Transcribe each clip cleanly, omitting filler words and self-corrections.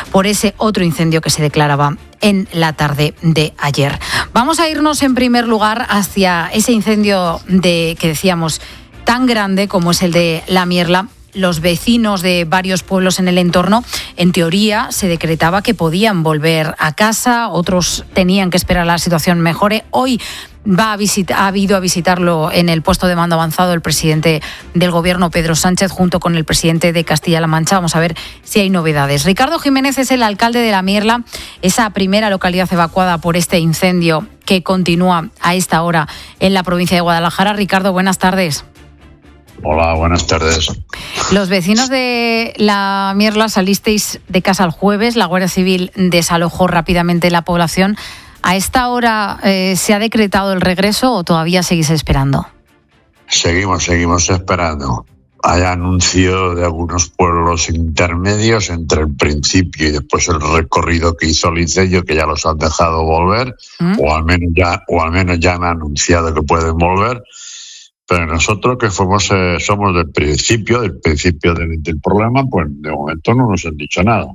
por ese otro incendio que se declaraba en la tarde de ayer. Vamos a irnos en primer lugar hacia ese incendio que decíamos tan grande como es el de La Mierla. Los vecinos de varios pueblos en el entorno, en teoría, se decretaba que podían volver a casa, otros tenían que esperar a la situación mejore. Hoy ha ido a visitarlo en el puesto de mando avanzado el presidente del Gobierno, Pedro Sánchez, junto con el presidente de Castilla-La Mancha. Vamos a ver si hay novedades. Ricardo Jiménez es el alcalde de La Mierla, esa primera localidad evacuada por este incendio que continúa a esta hora en la provincia de Guadalajara. Ricardo, buenas tardes. Hola, buenas tardes. Los vecinos de La Mierla salisteis de casa el jueves, la Guardia Civil desalojó rápidamente la población. ¿A esta hora se ha decretado el regreso o todavía seguís esperando? Seguimos esperando. Hay anuncio de algunos pueblos intermedios entre el principio y después el recorrido que hizo el incendio, que ya los han dejado volver, o al menos ya han anunciado que pueden volver. Pero nosotros que somos del principio del problema, pues de momento no nos han dicho nada.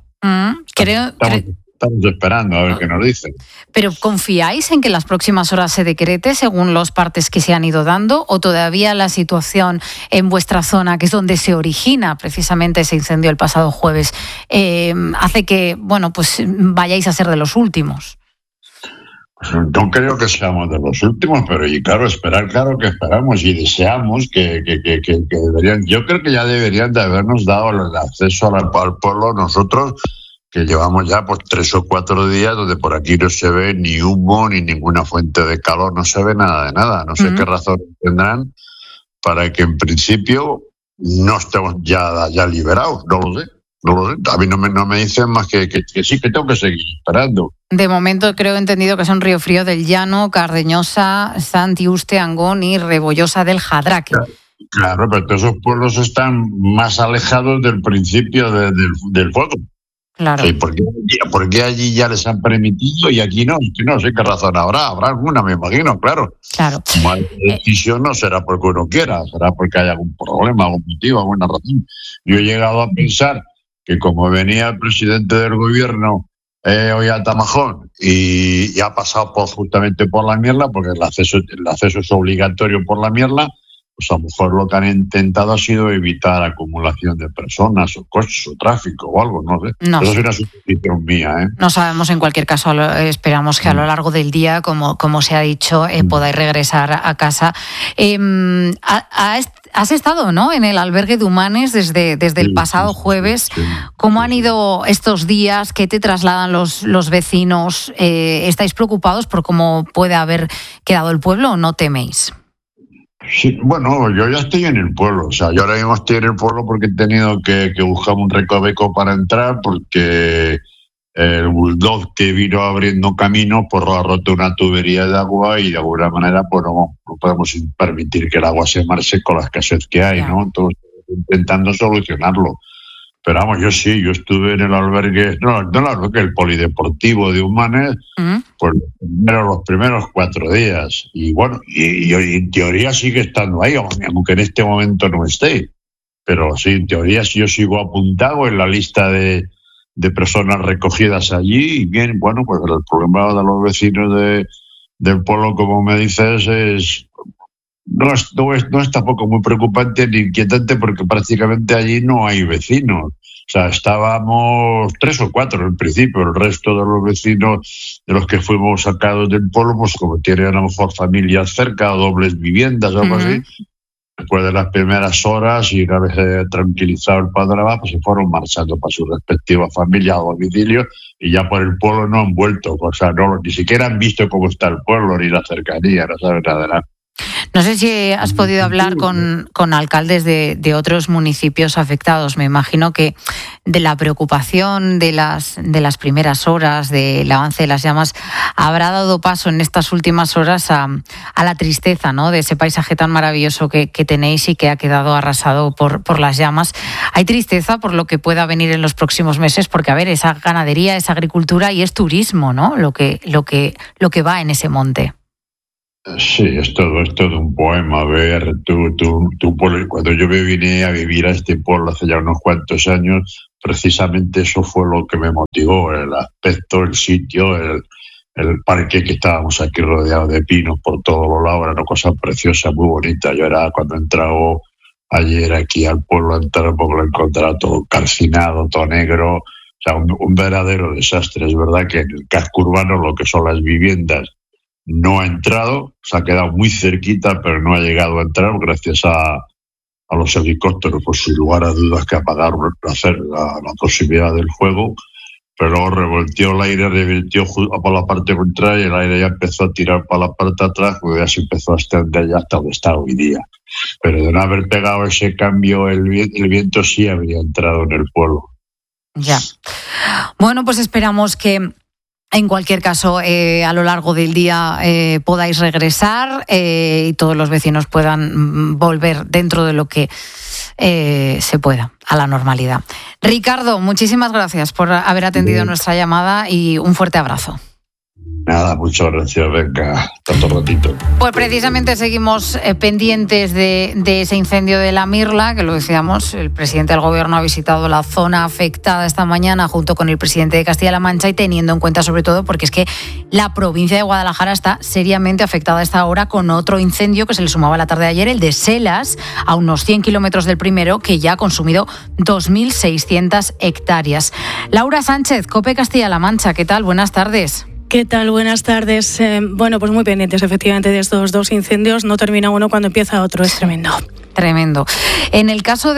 Estamos esperando a ver qué nos dicen. ¿Pero confiáis en que en las próximas horas se decrete según los partes que se han ido dando, o todavía la situación en vuestra zona, que es donde se origina precisamente ese incendio el pasado jueves, hace que pues vayáis a ser de los últimos? No creo que seamos de los últimos, pero claro que esperamos y deseamos que deberían. Yo creo que ya deberían de habernos dado el acceso al pueblo nosotros, que llevamos ya 3 o 4 días donde por aquí no se ve ni humo ni ninguna fuente de calor, no se ve nada de nada. No sé qué razón tendrán para que en principio no estemos ya liberados, no lo sé. A mí no me dicen más que sí, que tengo que seguir esperando. De momento creo entendido que son Río Frío del Llano, Cardeñosa, Santiuste, Angón y Rebollosa del Jadraque. Claro, pero todos esos pueblos están más alejados del principio del fuego. Claro. ¿Y por qué allí ya les han permitido y aquí no? No sé qué razón habrá alguna, me imagino, claro. La decisión no será porque uno quiera, será porque hay algún problema, algún motivo, alguna razón. Yo he llegado a pensar que como venía el presidente del gobierno hoy a Tamajón y ha pasado justamente por La Mierla, porque el acceso es obligatorio por La Mierla, pues a lo mejor lo que han intentado ha sido evitar acumulación de personas o coches o tráfico o algo, no sé. No Eso sé. es una suposición mía, No sabemos, en cualquier caso, esperamos que a lo largo del día, como se ha dicho, podáis regresar a casa. Has estado, ¿no?, en el albergue de Humanes desde el pasado jueves. Sí. ¿Cómo han ido estos días? ¿Qué te trasladan los vecinos? ¿Estáis preocupados por cómo puede haber quedado el pueblo o no teméis? Sí, bueno, yo ya estoy en el pueblo, o sea, yo ahora mismo estoy en el pueblo porque he tenido que buscar un recoveco para entrar, porque el bulldog que vino abriendo camino ha roto una tubería de agua y de alguna manera pues no podemos permitir que el agua se marche con la escasez que hay, ¿no? Entonces, intentando solucionarlo. Pero vamos, yo estuve en el albergue, el polideportivo de Humanes, pues los primeros 4 días. Y bueno, y en teoría sigue estando ahí, aunque en este momento no esté. Pero sí, en teoría sí yo sigo apuntado en la lista de personas recogidas allí. Y bien, bueno, pues el problema de los vecinos del pueblo, como me dices, no es tampoco muy preocupante ni inquietante, porque prácticamente allí no hay vecinos. O sea, estábamos 3 o 4 en principio. El resto de los vecinos de los que fuimos sacados del pueblo, pues como tienen a lo mejor familias cerca, dobles viviendas o algo así, después de las primeras horas y una vez tranquilizado el panorama, pues se fueron marchando para sus respectivas familias o domicilios y ya por el pueblo no han vuelto. O sea, ni siquiera han visto cómo está el pueblo ni la cercanía, no saben nada de nada. No sé si has podido hablar con alcaldes de otros municipios afectados. Me imagino que de la preocupación de las primeras horas, del avance de las llamas, habrá dado paso en estas últimas horas a la tristeza, ¿no?, de ese paisaje tan maravilloso que tenéis y que ha quedado arrasado por las llamas. Hay tristeza por lo que pueda venir en los próximos meses, porque, a ver, esa ganadería, esa agricultura y es turismo, ¿no?, lo que va en ese monte. Sí, es todo un poema. A ver, tu pueblo. Cuando yo me vine a vivir a este pueblo hace ya unos cuantos años, precisamente eso fue lo que me motivó, el aspecto, el sitio, el parque, que estábamos aquí rodeados de pinos por todos los lados. Era una cosa preciosa, muy bonita. Yo era, cuando he entrado ayer aquí al pueblo entero, porque lo he encontrado todo calcinado, todo negro, o sea, un verdadero desastre. Es verdad que en el casco urbano, lo que son las viviendas, no ha entrado, se ha quedado muy cerquita, pero no ha llegado a entrar gracias a los helicópteros, pues sin lugar a dudas que apagaron la posibilidad del fuego. Pero luego revolteó el aire, revirtió por la parte contraria, y el aire ya empezó a tirar para la parte de atrás, pues ya se empezó a extender ya hasta donde está hoy día. Pero de no haber pegado ese cambio, el viento sí habría entrado en el pueblo. Ya. Bueno, pues esperamos que en cualquier caso, a lo largo del día podáis regresar y todos los vecinos puedan volver dentro de lo que se pueda a la normalidad. Ricardo, muchísimas gracias por haber atendido nuestra llamada y un fuerte abrazo. Nada, muchas gracias, venga, hasta otro ratito. Pues precisamente seguimos pendientes de ese incendio de La Mirla, que lo decíamos, el presidente del gobierno ha visitado la zona afectada esta mañana junto con el presidente de Castilla-La Mancha, y teniendo en cuenta sobre todo porque es que la provincia de Guadalajara está seriamente afectada a esta hora con otro incendio que se le sumaba la tarde de ayer, el de Selas, a unos 100 kilómetros del primero, que ya ha consumido 2.600 hectáreas. Laura Sánchez, COPE Castilla-La Mancha, ¿qué tal? Buenas tardes. ¿Qué tal? Buenas tardes. Bueno, pues muy pendientes efectivamente de estos dos incendios. No termina uno cuando empieza otro. Es tremendo. Tremendo. En el caso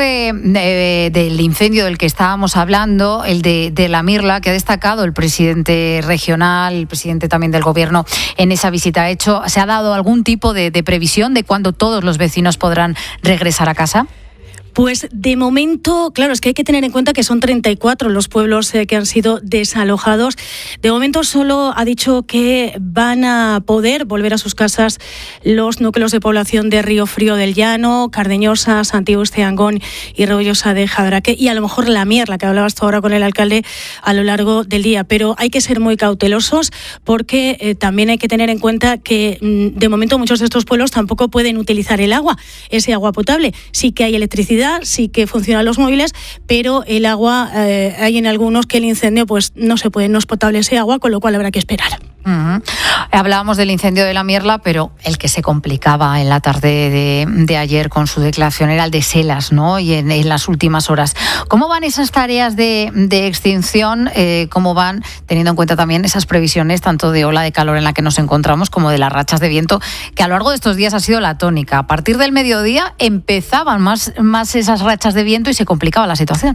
del incendio del que estábamos hablando, el de La Mirla, que ha destacado el presidente regional, el presidente también del gobierno en esa visita hecho, ¿se ha dado algún tipo de previsión de cuándo todos los vecinos podrán regresar a casa? Pues de momento, claro, es que hay que tener en cuenta que son 34 los pueblos que han sido desalojados. De momento solo ha dicho que van a poder volver a sus casas los núcleos de población de Río Frío del Llano, Cardeñosa, Santiago Angón y Rebollosa de Jadraque, y a lo mejor La Mirla, que hablabas tú ahora con el alcalde, a lo largo del día. Pero hay que ser muy cautelosos porque también hay que tener en cuenta que de momento muchos de estos pueblos tampoco pueden utilizar el agua, ese agua potable. Sí que hay electricidad, sí que funcionan los móviles, pero el agua, hay en algunos que el incendio pues no se puede, no es potable ese agua, con lo cual habrá que esperar. Uh-huh. Hablábamos del incendio de La Mirla, pero el que se complicaba en la tarde de ayer con su declaración era el de Selas, ¿no? Y en las últimas horas. ¿Cómo van esas tareas de extinción? ¿Cómo van, teniendo en cuenta también esas previsiones tanto de ola de calor en la que nos encontramos como de las rachas de viento, que a lo largo de estos días ha sido la tónica? A partir del mediodía empezaban más esas rachas de viento y se complicaba la situación.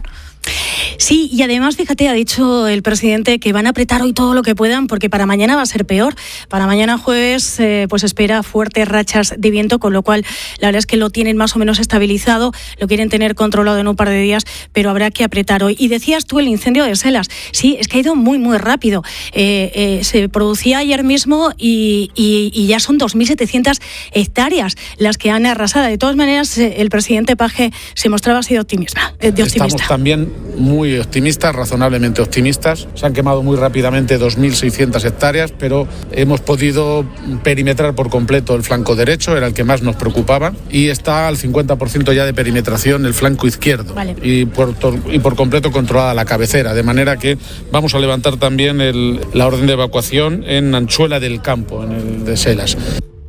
Sí, y además, fíjate, ha dicho el presidente que van a apretar hoy todo lo que puedan porque para mañana va a ser peor. Para mañana jueves pues espera fuertes rachas de viento, con lo cual la verdad es que lo tienen más o menos estabilizado, lo quieren tener controlado en un par de días, pero habrá que apretar hoy. Y decías tú el incendio de Selas. Sí, es que ha ido muy, muy rápido. Se producía ayer mismo y ya son 2.700 hectáreas las que han arrasado. De todas maneras, el presidente Paje se mostraba así de optimista. Estamos también muy optimistas, razonablemente optimistas. Se han quemado muy rápidamente 2.600 hectáreas, pero hemos podido perimetrar por completo el flanco derecho, era el que más nos preocupaba, y está al 50% ya de perimetración el flanco izquierdo. Vale. Y por completo controlada la cabecera, de manera que vamos a levantar también la orden de evacuación en Anchuela del Campo, en el de Selas.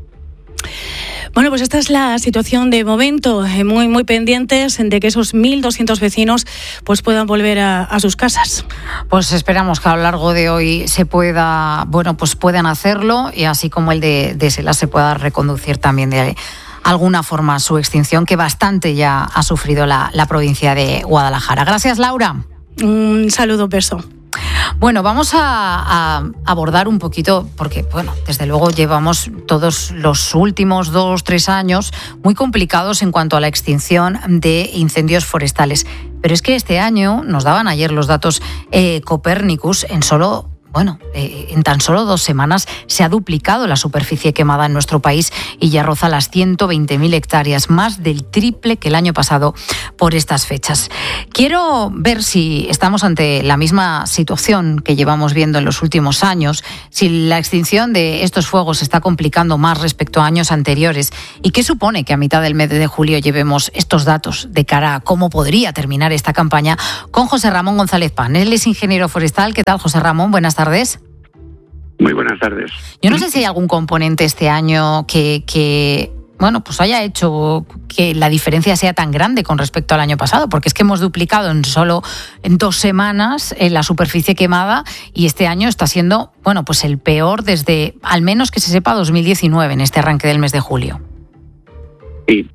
Bueno, pues esta es la situación de momento, muy, muy pendientes de que esos 1.200 vecinos pues puedan volver a sus casas. Pues esperamos que a lo largo de hoy se pueda, pues puedan hacerlo, y así como el de Selas se pueda reconducir también de alguna forma su extinción, que bastante ya ha sufrido la provincia de Guadalajara. Gracias, Laura. Un saludo, beso. Bueno, vamos a abordar un poquito, porque, desde luego llevamos todos los últimos 2-3 años muy complicados en cuanto a la extinción de incendios forestales. Pero es que este año, nos daban ayer los datos Copernicus, en solo en tan solo 2 semanas se ha duplicado la superficie quemada en nuestro país y ya roza las 120.000 hectáreas, más del triple que el año pasado por estas fechas. Quiero ver si estamos ante la misma situación que llevamos viendo en los últimos años, si la extinción de estos fuegos se está complicando más respecto a años anteriores y qué supone que a mitad del mes de julio llevemos estos datos de cara a cómo podría terminar esta campaña, con José Ramón González Pan. Él es ingeniero forestal. ¿Qué tal, José Ramón? Buenas tardes. Muy buenas tardes. Yo no sé si hay algún componente este año que haya hecho que la diferencia sea tan grande con respecto al año pasado, porque es que hemos duplicado en 2 semanas la superficie quemada y este año está siendo, el peor desde, al menos que se sepa, 2019, en este arranque del mes de julio. Sí.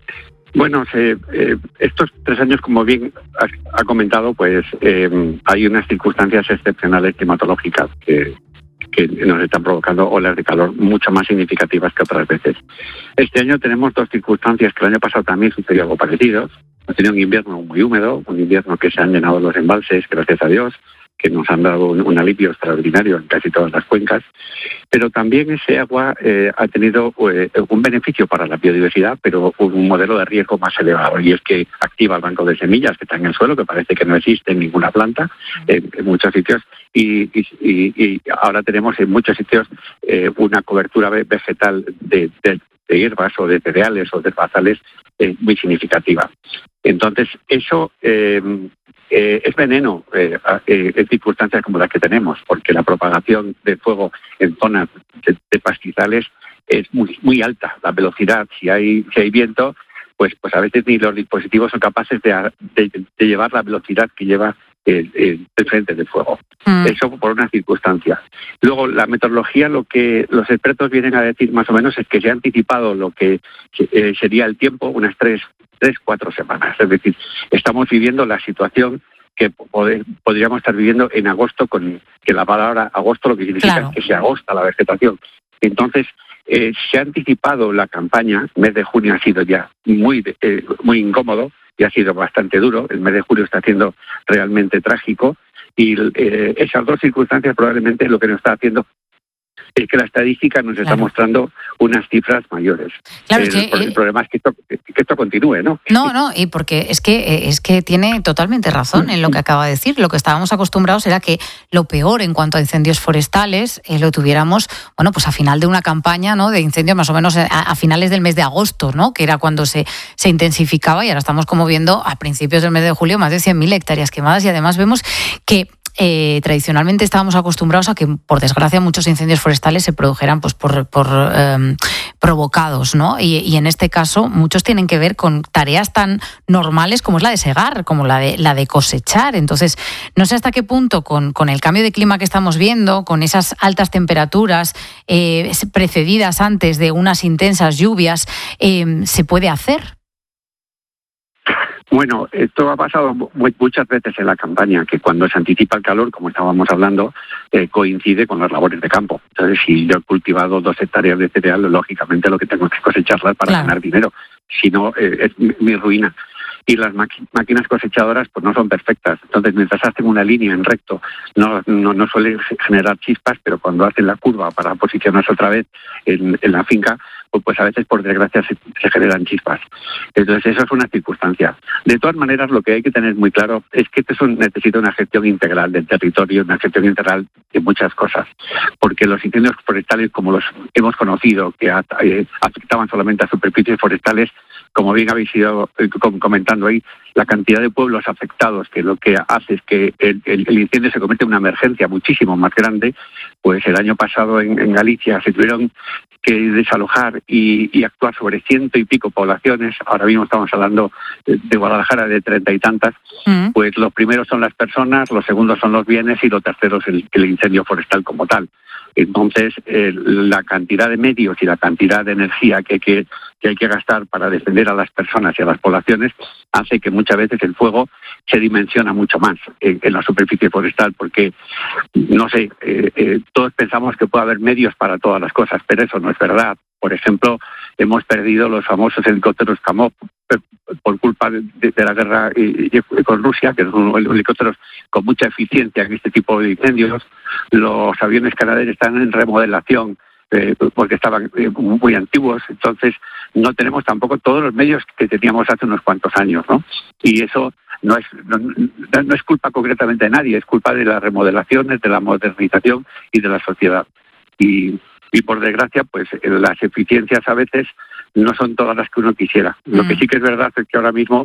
Estos 3 años, como bien ha comentado, hay unas circunstancias excepcionales climatológicas que nos están provocando olas de calor mucho más significativas que otras veces. Este año tenemos 2 circunstancias que el año pasado también sucedió algo parecido. Hemos tenido un invierno muy húmedo, un invierno que se han llenado los embalses, gracias a Dios, que nos han dado un alivio extraordinario en casi todas las cuencas, pero también ese agua ha tenido un beneficio para la biodiversidad, pero un modelo de riesgo más elevado, y es que activa el banco de semillas que está en el suelo, que parece que no existe en ninguna planta en muchos sitios, y ahora tenemos en muchos sitios una cobertura vegetal de hierbas o de cereales o de herbazales muy significativa. Entonces, eso es veneno en circunstancias como las que tenemos, porque la propagación de fuego en zonas de pastizales es muy alta. La velocidad, si hay viento, pues a veces ni los dispositivos son capaces de llevar la velocidad que lleva el frente de fuego. Eso por una circunstancia. Luego, la meteorología, lo que los expertos vienen a decir más o menos es que se ha anticipado lo que sería el tiempo, unas 3-4 semanas. Es decir, estamos viviendo la situación que podríamos estar viviendo en agosto, con que la palabra agosto lo que significa es que se agosta la vegetación. Entonces, se ha anticipado la campaña. El mes de junio ha sido ya muy incómodo y ha sido bastante duro. El mes de julio está siendo realmente trágico y esas 2 circunstancias probablemente lo que nos está haciendo es que la estadística nos está mostrando unas cifras mayores. Claro, el problema es que esto continúe, ¿no? No, y porque es que tiene totalmente razón en lo que acaba de decir. Lo que estábamos acostumbrados era que lo peor en cuanto a incendios forestales lo tuviéramos, a final de una campaña, ¿no?, de incendios más o menos a finales del mes de agosto, ¿no?, que era cuando se intensificaba, y ahora estamos como viendo a principios del mes de julio más de 100.000 hectáreas quemadas, y además vemos que tradicionalmente estábamos acostumbrados a que, por desgracia, muchos incendios forestales se produjeran por provocados, ¿no? Y en este caso muchos tienen que ver con tareas tan normales como es la de segar, como la de cosechar. Entonces, no sé hasta qué punto con el cambio de clima que estamos viendo, con esas altas temperaturas precedidas antes de unas intensas lluvias, se puede hacer. Bueno, esto ha pasado muchas veces en la campaña, que cuando se anticipa el calor, como estábamos hablando, coincide con las labores de campo. Entonces, si yo he cultivado 2 hectáreas de cereal, lógicamente lo que tengo que cosecharlas para ganar dinero. Si no, es mi ruina. Y las máquinas cosechadoras pues no son perfectas. Entonces, mientras hacen una línea en recto, no suelen generar chispas, pero cuando hacen la curva para posicionarse otra vez en la finca, pues a veces, por desgracia, se generan chispas. Entonces, eso es una circunstancia. De todas maneras, lo que hay que tener muy claro es que esto necesita una gestión integral del territorio, una gestión integral de muchas cosas. Porque los incendios forestales, como los hemos conocido, que afectaban solamente a superficies forestales, como bien habéis ido comentando ahí, la cantidad de pueblos afectados, que lo que hace es que el incendio se convierte en una emergencia muchísimo más grande. Pues el año pasado en Galicia se tuvieron que desalojar y actuar sobre 100 y pico poblaciones. Ahora mismo estamos hablando de Guadalajara de 30 y tantas. Pues los primeros son las personas, los segundos son los bienes y los terceros el incendio forestal como tal. Entonces, la cantidad de medios y la cantidad de energía que hay que gastar para defender a las personas y a las poblaciones hace que muchas veces el fuego se dimensiona mucho más en la superficie forestal, porque, no sé, todos pensamos que puede haber medios para todas las cosas, pero eso no es verdad. Por ejemplo, hemos perdido los famosos helicópteros Kamov por culpa de la guerra con Rusia, que son helicópteros con mucha eficiencia en este tipo de incendios. Los aviones canadienses están en remodelación porque estaban muy antiguos, entonces no tenemos tampoco todos los medios que teníamos hace unos cuantos años, ¿no? Y eso no es culpa concretamente de nadie, es culpa de las remodelaciones, de la modernización y de la sociedad. Y por desgracia, pues las eficiencias a veces no son todas las que uno quisiera. Lo que sí que es verdad es que ahora mismo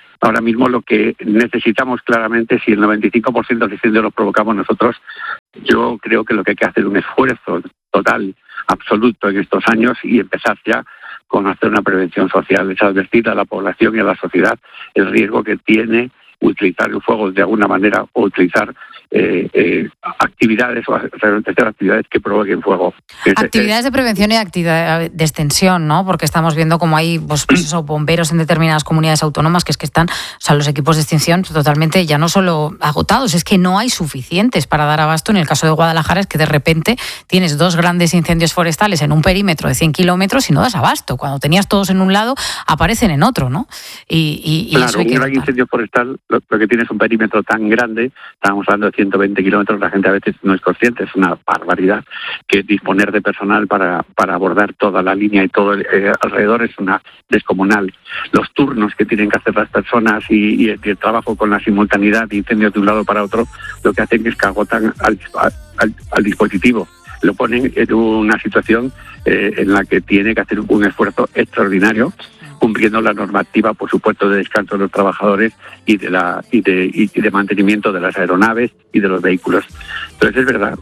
lo que necesitamos claramente, si el 95% del incendio lo provocamos nosotros, yo creo que lo que hay que hacer es un esfuerzo total, absoluto en estos años y empezar ya con hacer una prevención social, es advertir a la población y a la sociedad el riesgo que tiene utilizar el fuego de alguna manera o utilizar actividades o hacer actividades que provoquen fuego. Actividades de prevención y actividad de extensión, ¿no? Porque estamos viendo como hay bomberos en determinadas comunidades autónomas que están, los equipos de extinción totalmente ya no solo agotados, es que no hay suficientes para dar abasto. En el caso de Guadalajara es que de repente tienes 2 grandes incendios forestales en un perímetro de 100 kilómetros y no das abasto. Cuando tenías todos en un lado, aparecen en otro, ¿no? Y claro, eso hay que un gran incendio forestal, lo que tiene es un perímetro tan grande, estábamos hablando de 120 kilómetros, la gente a veces no es consciente, es una barbaridad, que disponer de personal para abordar toda la línea y todo alrededor es una descomunal. Los turnos que tienen que hacer las personas y el trabajo con la simultaneidad de incendios de un lado para otro, lo que hacen es que agotan al dispositivo. Lo ponen en una situación en la que tiene que hacer un esfuerzo extraordinario, cumpliendo la normativa, por supuesto, de descanso de los trabajadores y de mantenimiento de las aeronaves y de los vehículos. Entonces, es verdad,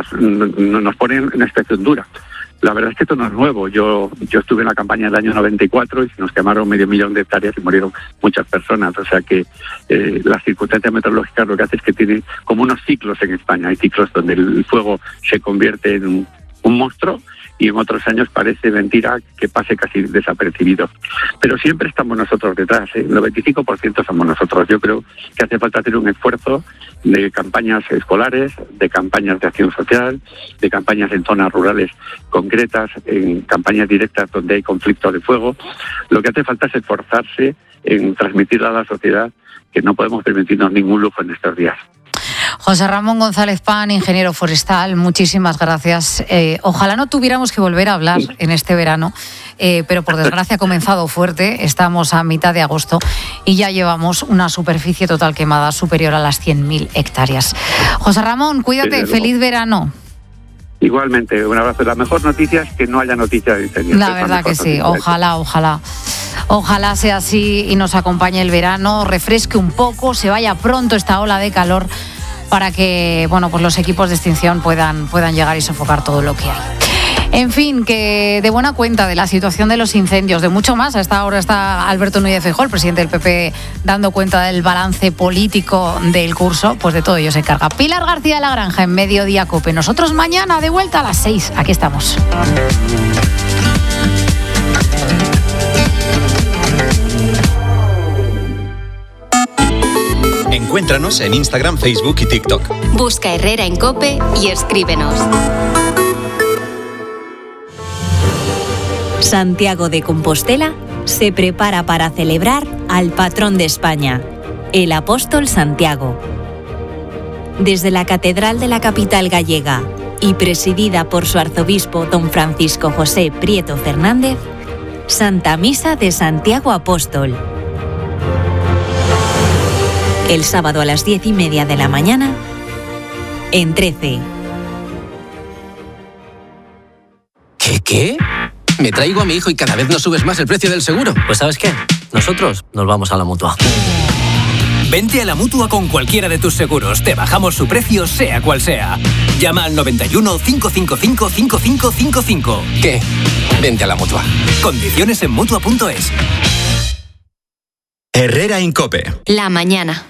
nos ponen en una situación dura. La verdad es que esto no es nuevo. Yo estuve en la campaña del año 94 y nos quemaron 500.000 de hectáreas y murieron muchas personas. O sea que las circunstancias meteorológicas lo que hace es que tiene como unos ciclos en España. Hay ciclos donde el fuego se convierte en un monstruo y en otros años parece mentira que pase casi desapercibido. Pero siempre estamos nosotros detrás, ¿eh? El 95% somos nosotros. Yo creo que hace falta hacer un esfuerzo de campañas escolares, de campañas de acción social, de campañas en zonas rurales concretas, en campañas directas donde hay conflictos de fuego. Lo que hace falta es esforzarse en transmitir a la sociedad que no podemos permitirnos ningún lujo en estos días. José Ramón González Pan, ingeniero forestal, muchísimas gracias. Ojalá no tuviéramos que volver a hablar en este verano, pero por desgracia ha comenzado fuerte. Estamos a mitad de agosto y ya llevamos una superficie total quemada superior a las 100.000 hectáreas. José Ramón, cuídate, feliz verano. Igualmente, un abrazo. La mejor noticia es que no haya noticias de incendios. La verdad que sí, ojalá sea así y nos acompañe el verano, refresque un poco, se vaya pronto esta ola de calor para que pues los equipos de extinción puedan llegar y sofocar todo lo que hay. En fin, que de buena cuenta de la situación de los incendios, de mucho más. Hasta ahora está Alberto Núñez Feijóo, el presidente del PP, dando cuenta del balance político del curso. Pues de todo ello se encarga Pilar García de la Granja en Mediodía COPE. Nosotros mañana de vuelta a las 6. Aquí estamos. Encuéntranos en Instagram, Facebook y TikTok. Busca Herrera en COPE y escríbenos. Santiago de Compostela se prepara para celebrar al patrón de España, el apóstol Santiago. Desde la Catedral de la capital gallega y presidida por su arzobispo don Francisco José Prieto Fernández, Santa Misa de Santiago Apóstol. El sábado a las 10:30 de la mañana, en 13. ¿Qué? Me traigo a mi hijo y cada vez nos subes más el precio del seguro. Pues ¿sabes qué? Nosotros nos vamos a la Mutua. Vente a la Mutua con cualquiera de tus seguros. Te bajamos su precio, sea cual sea. Llama al 91 555 5555. ¿Qué? Vente a la Mutua. Condiciones en Mutua.es. Herrera en COPE. La mañana.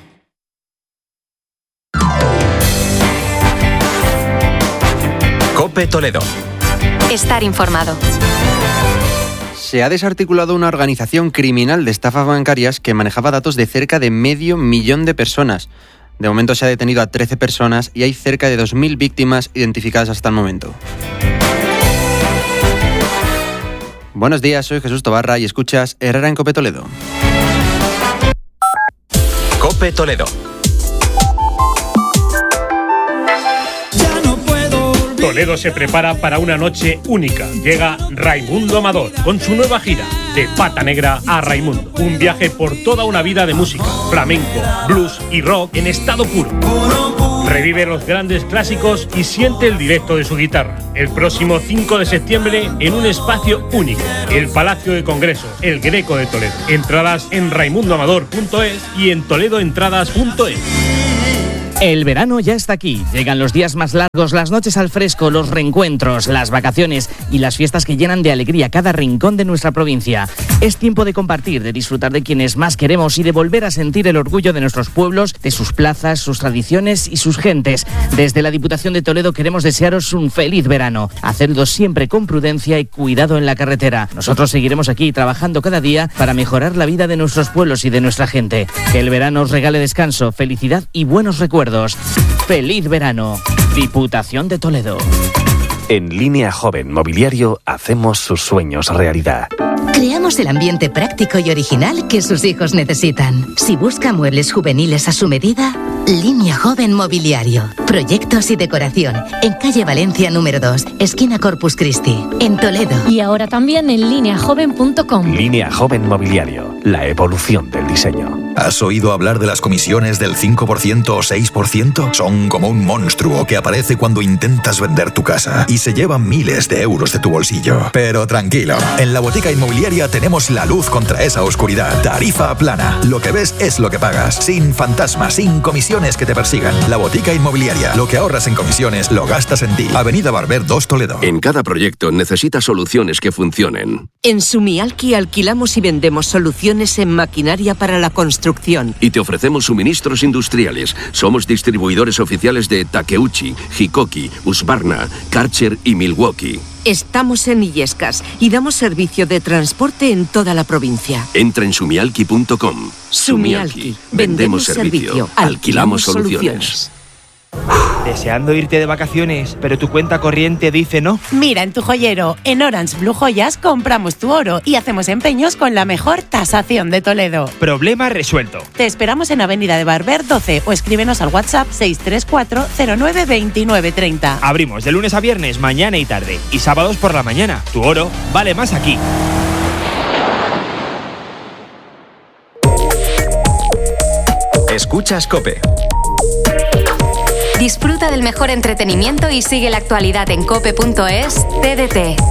COPE Toledo. Estar informado. Se ha desarticulado una organización criminal de estafas bancarias que manejaba datos de cerca de 500.000 de personas. De momento se ha detenido a 13 personas y hay cerca de 2.000 víctimas identificadas hasta el momento. Buenos días, soy Jesús Tobarra y escuchas Herrera en COPE Toledo. COPE Toledo. Toledo se prepara para una noche única. Llega Raimundo Amador con su nueva gira De Pata Negra a Raimundo. Un viaje por toda una vida de música, flamenco, blues y rock en estado puro. Revive los grandes clásicos y siente el directo de su guitarra. El próximo 5 de septiembre en un espacio único, el Palacio de Congresos, el Greco de Toledo. Entradas en raimundoamador.es y en toledoentradas.es. El verano ya está aquí. Llegan los días más largos, las noches al fresco, los reencuentros, las vacaciones y las fiestas que llenan de alegría cada rincón de nuestra provincia. Es tiempo de compartir, de disfrutar de quienes más queremos y de volver a sentir el orgullo de nuestros pueblos, de sus plazas, sus tradiciones y sus gentes. Desde la Diputación de Toledo queremos desearos un feliz verano. Hacedlo siempre con prudencia y cuidado en la carretera. Nosotros seguiremos aquí trabajando cada día para mejorar la vida de nuestros pueblos y de nuestra gente. Que el verano os regale descanso, felicidad y buenos recuerdos. ¡Feliz verano! Diputación de Toledo. En Línea Joven Mobiliario hacemos sus sueños realidad. Creamos el ambiente práctico y original que sus hijos necesitan. Si busca muebles juveniles a su medida, Línea Joven Mobiliario. Proyectos y decoración. En calle Valencia número 2, esquina Corpus Christi, en Toledo. Y ahora también en lineajoven.com. Línea Joven Mobiliario. La evolución del diseño. ¿Has oído hablar de las comisiones del 5% o 6%? Son como un monstruo que aparece cuando intentas vender tu casa y se llevan miles de euros de tu bolsillo. Pero tranquilo, en la Botica Inmobiliaria tenemos la luz contra esa oscuridad. Tarifa plana. Lo que ves es lo que pagas. Sin fantasmas, sin comisiones que te persigan. La Botica Inmobiliaria. Lo que ahorras en comisiones lo gastas en ti. Avenida Barber 2 Toledo. En cada proyecto necesitas soluciones que funcionen. En Sumialki alquilamos y vendemos soluciones en maquinaria para la construcción. Y te ofrecemos suministros industriales. Somos distribuidores oficiales de Takeuchi, Hikoki, Husqvarna, Karcher y Milwaukee. Estamos en Illescas y damos servicio de transporte en toda la provincia. Entra en sumialki.com. Sumialki. Vendemos servicio. Alquilamos soluciones. ¿Deseando irte de vacaciones, pero tu cuenta corriente dice no? Mira en tu joyero. En Orange Blue Joyas compramos tu oro y hacemos empeños con la mejor tasación de Toledo. Problema resuelto. Te esperamos en Avenida de Barber 12 o escríbenos al WhatsApp 634 09 29 30. Abrimos de lunes a viernes, mañana y tarde, y sábados por la mañana. Tu oro vale más aquí. Escuchas COPE. Disfruta del mejor entretenimiento y sigue la actualidad en cope.es. TDT.